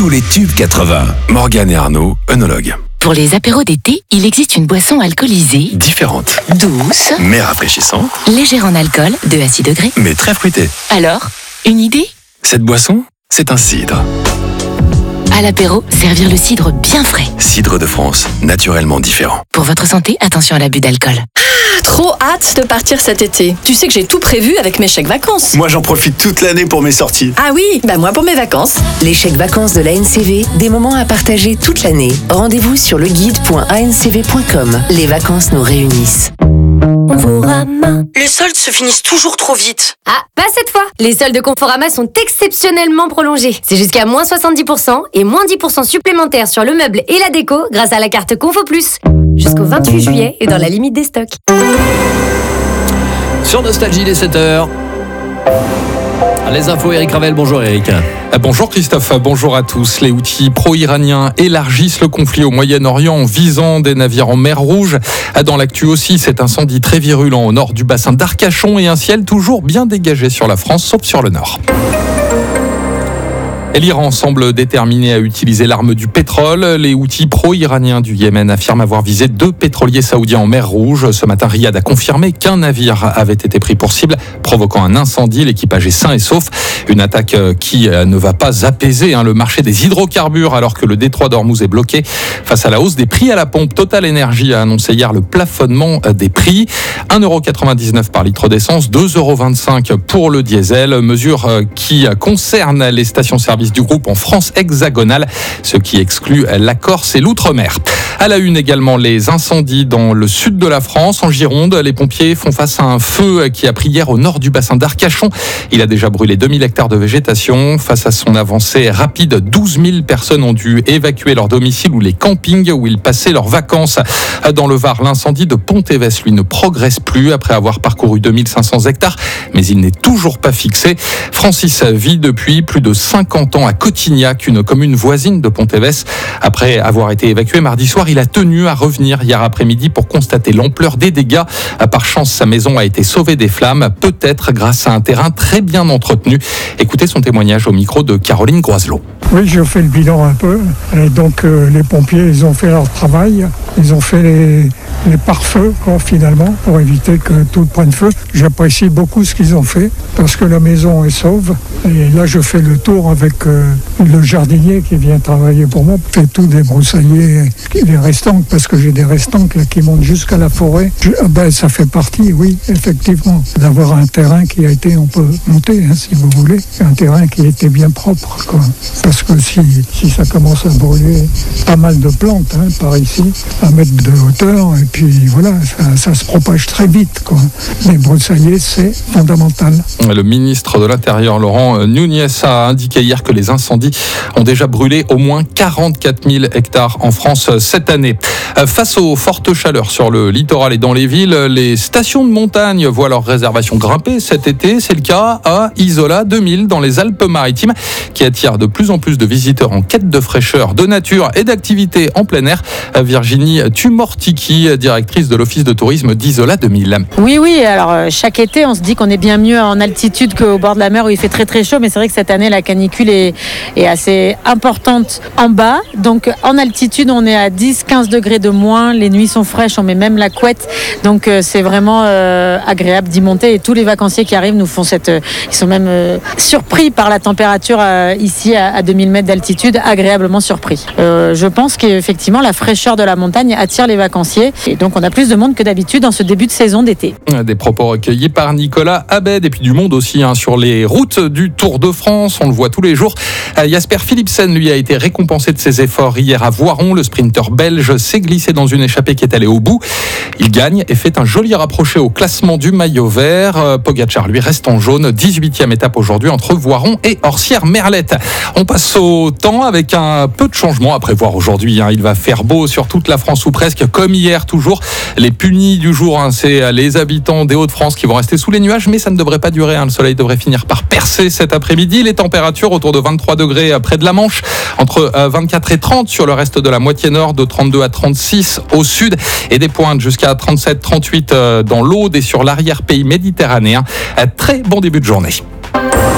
Tous les tubes 80. Morgane et Arnaud, œnologues. Pour les apéros d'été, il existe une boisson alcoolisée, Différente, douce, mais rafraîchissante, légère en alcool, de à 6 degrés. mais très fruitée. Alors, une idée ? Cette boisson, c'est un cidre. À l'apéro, servir le cidre bien frais. Cidre de France, naturellement différent. Pour votre santé, attention à l'abus d'alcool. Trop hâte de partir cet été. Tu sais que j'ai tout prévu avec mes chèques vacances. Moi, j'en profite toute l'année pour mes sorties. Ah oui, moi pour mes vacances. Les chèques vacances de l'ANCV, des moments à partager toute l'année. Rendez-vous sur leguide.ancv.com. Les vacances nous réunissent. Les soldes se finissent toujours trop vite. Ah, pas cette fois. Les soldes de Conforama sont exceptionnellement prolongés. C'est jusqu'à moins 70% et moins 10% supplémentaires sur le meuble et la déco grâce à la carte Confo Plus. Jusqu'au 28 juillet et dans la limite des stocks. Sur Nostalgie, les 7h. Les infos, Eric Ravel. Bonjour Eric. Bonjour Christophe, bonjour à tous. Les Houthis pro-iraniens élargissent le conflit au Moyen-Orient en visant des navires en mer Rouge. Dans l'actu aussi, cet incendie très virulent au nord du bassin d'Arcachon et un ciel toujours bien dégagé sur la France, sauf sur le nord. Et l'Iran semble déterminé à utiliser l'arme du pétrole. Les Houthis pro-iraniens du Yémen affirment avoir visé 2 pétroliers saoudiens en mer Rouge. Ce matin, Riyad a confirmé qu'un navire avait été pris pour cible, provoquant un incendie. L'équipage est sain et sauf. Une attaque qui ne va pas apaiser le marché des hydrocarbures alors que le détroit d'Ormuz est bloqué. Face à la hausse des prix à la pompe, Total Energy a annoncé hier le plafonnement des prix. 1,99€ par litre d'essence, 2,25€ pour le diesel. Mesure qui concerne les stations-service du groupe en France hexagonale, ce qui exclut la Corse et l'Outre-mer. À la une également, les incendies dans le sud de la France. En Gironde, les pompiers font face à un feu qui a pris hier au nord du bassin d'Arcachon. Il a déjà brûlé 2000 hectares de végétation. Face à son avancée rapide, 12 000 personnes ont dû évacuer leur domicile ou les campings où ils passaient leurs vacances. Dans le Var, l'incendie de Pont-Évès, lui, ne progresse plus après avoir parcouru 2500 hectares, mais il n'est toujours pas fixé. Francis vit depuis plus de 50 ans à Cotignac, une commune voisine de Pont-Évès. Après avoir été évacué mardi soir, il a tenu à revenir hier après-midi pour constater l'ampleur des dégâts. Par chance, sa maison a été sauvée des flammes, peut-être grâce à un terrain très bien entretenu. Écoutez son témoignage au micro de Caroline Groiselot. Oui, j'ai fait le bilan un peu. Et donc les pompiers, ils ont fait leur travail. Ils ont fait les pare-feux, finalement, pour éviter que tout prenne feu. J'apprécie beaucoup ce qu'ils ont fait, parce que la maison est sauve. Et là, je fais le tour avec le jardinier qui vient travailler pour moi. Je fais tout débroussailler les restanques, parce que j'ai des restanques là, qui montent jusqu'à la forêt. Ça fait partie, oui, effectivement, d'avoir un terrain qui a été, on peut monter, si vous voulez, un terrain qui était bien propre, quoi. Parce que si ça commence à brûler pas mal de plantes, par ici, 1 mètre de hauteur, et puis voilà, ça se propage très vite, quoi. Mais broussailler, c'est fondamental. Le ministre de l'Intérieur, Laurent Nunez, a indiqué hier que les incendies ont déjà brûlé au moins 44 000 hectares en France cette année. Face aux fortes chaleurs sur le littoral et dans les villes, les stations de montagne voient leurs réservations grimper cet été. C'est le cas à Isola 2000 dans les Alpes-Maritimes, qui attire de plus en plus de visiteurs en quête de fraîcheur, de nature et d'activités en plein air. Virginie Tumortiki, directrice de l'Office de tourisme d'Isola 2000. Oui, alors chaque été, on se dit qu'on est bien mieux en altitude qu'au bord de la mer où il fait très très chaud, mais c'est vrai que cette année, la canicule est assez importante en bas. Donc en altitude, on est à 10-15 degrés de moins, les nuits sont fraîches, on met même la couette. Donc c'est vraiment agréable d'y monter et tous les vacanciers qui arrivent nous font ils sont même surpris par la température ici à 2000 mètres d'altitude, agréablement surpris. Je pense qu'effectivement la fraîcheur de la montagne attire les vacanciers et donc on a plus de monde que d'habitude en ce début de saison d'été. Des propos recueillis par Nicolas Abed et puis du monde aussi sur les routes du Tour de France, on le voit tous les jours. Jasper Philipsen, lui, a été récompensé de ses efforts hier à Voiron. Le sprinter belge s'est glissé dans une échappée qui est allée au bout. Il gagne et fait un joli rapproché au classement du maillot vert. Pogacar, lui, reste en jaune. 18e étape aujourd'hui entre Voiron et Orsières-Merlette. On passe au temps avec un peu de changement à prévoir aujourd'hui. Il va faire beau sur toute la France ou presque, comme hier toujours. Les punis du jour, c'est les habitants des Hauts-de-France qui vont rester sous les nuages, mais ça ne devrait pas durer. Le soleil devrait finir par percer cet après-midi. Les températures autour de 23 degrés près de la Manche, entre 24 et 30 sur le reste de la moitié nord, de 32 à 36 au sud et des pointes jusqu'à 37-38 dans l'Aude et sur l'arrière-pays méditerranéen. Très bon début de journée.